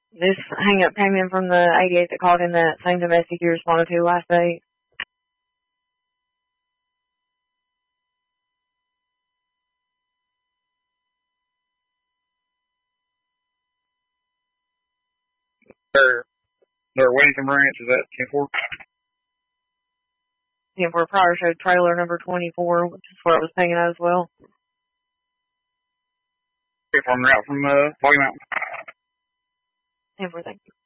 This hang-up came in from the 88 that called in that same domestic you responded to last day. Their Wennington branch is at 10-4. 10-4 prior showed trailer number 24, which is where it was hanging out as well. From route from Boggy Mountain. 10-4, thank you.